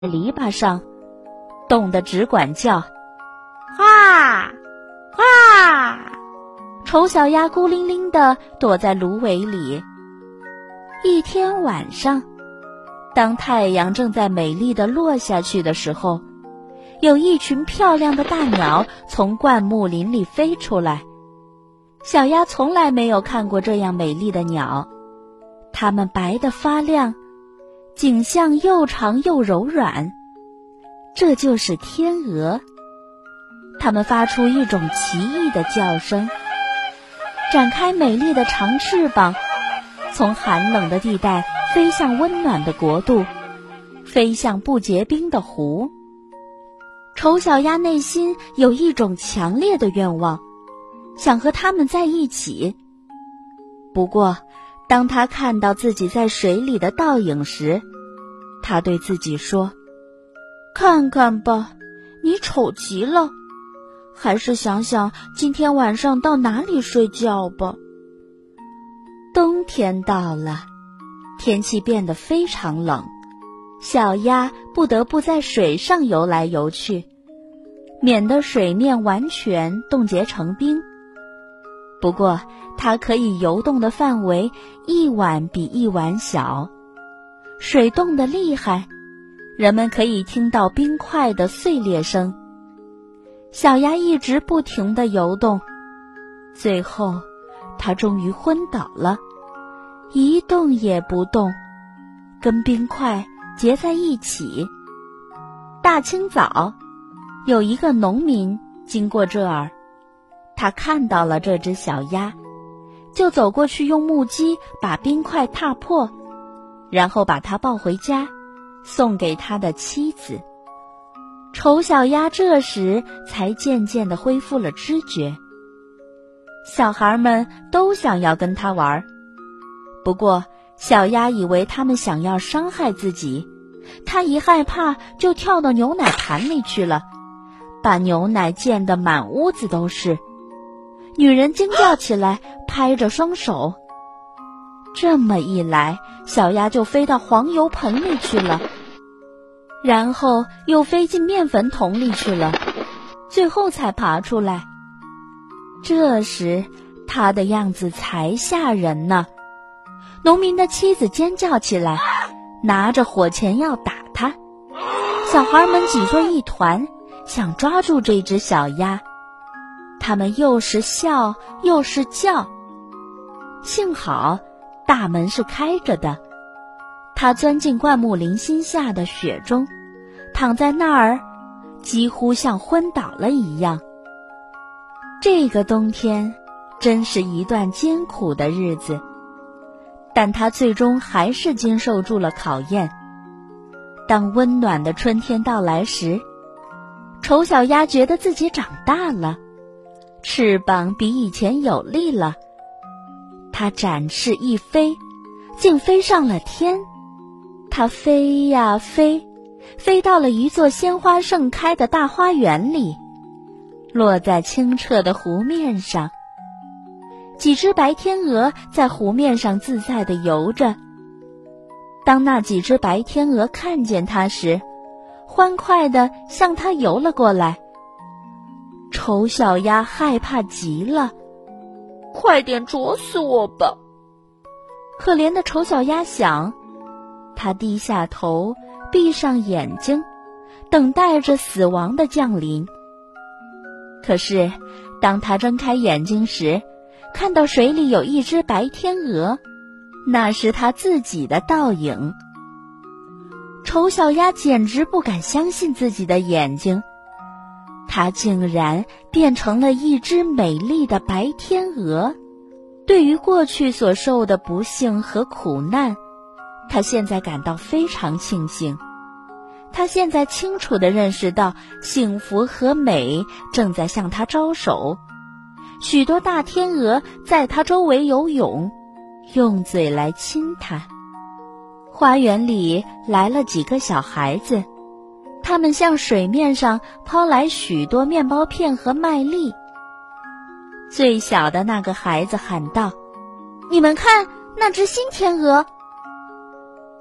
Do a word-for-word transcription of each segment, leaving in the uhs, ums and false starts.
篱笆上，冻得只管叫，哗哗。丑小鸭孤零零地躲在芦苇里。一天晚上，当太阳正在美丽地落下去的时候，有一群漂亮的大鸟从灌木林里飞出来。小鸭从来没有看过这样美丽的鸟，它们白得发亮，颈项又长又柔软，这就是天鹅。它们发出一种奇异的叫声，展开美丽的长翅膀，从寒冷的地带飞向温暖的国度，飞向不结冰的湖。丑小鸭内心有一种强烈的愿望，想和它们在一起。不过当他看到自己在水里的倒影时，他对自己说，看看吧，你丑极了，还是想想今天晚上到哪里睡觉吧。冬天到了，天气变得非常冷，小鸭不得不在水上游来游去，免得水面完全冻结成冰。不过它可以游动的范围一碗比一碗小，水冻得厉害，人们可以听到冰块的碎裂声。小鸭一直不停地游动，最后它终于昏倒了，一动也不动，跟冰块结在一起。大清早，有一个农民经过这儿，他看到了这只小鸭，就走过去用木屐把冰块踏破，然后把它抱回家，送给他的妻子。丑小鸭这时才渐渐地恢复了知觉。小孩们都想要跟它玩，不过小鸭以为他们想要伤害自己，它一害怕就跳到牛奶盘里去了，把牛奶溅得满屋子都是。女人惊叫起来，拍着双手。这么一来，小鸭就飞到黄油盆里去了，然后又飞进面粉桶里去了，最后才爬出来。这时它的样子才吓人呢。农民的妻子尖叫起来，拿着火钳要打它。小孩们挤作一团，想抓住这只小鸭，他们又是笑又是叫。幸好大门是开着的，他钻进灌木林心下的雪中，躺在那儿几乎像昏倒了一样。这个冬天真是一段艰苦的日子，但他最终还是经受住了考验。当温暖的春天到来时，丑小鸭觉得自己长大了，翅膀比以前有力了，它展翅一飞，竟飞上了天。它飞呀飞，飞到了一座鲜花盛开的大花园里，落在清澈的湖面上。几只白天鹅在湖面上自在地游着。当那几只白天鹅看见它时，欢快地向它游了过来。丑小鸭害怕极了，快点啄死我吧！可怜的丑小鸭想，它低下头，闭上眼睛，等待着死亡的降临。可是当它睁开眼睛时，看到水里有一只白天鹅，那是它自己的倒影。丑小鸭简直不敢相信自己的眼睛，它竟然变成了一只美丽的白天鹅。对于过去所受的不幸和苦难，它现在感到非常庆幸。它现在清楚地认识到，幸福和美正在向它招手。许多大天鹅在它周围游泳，用嘴来亲它。花园里来了几个小孩子，他们向水面上抛来许多面包片和麦粒。最小的那个孩子喊道，你们看，那只新天鹅。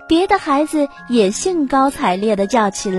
别的孩子也兴高采烈地叫起来。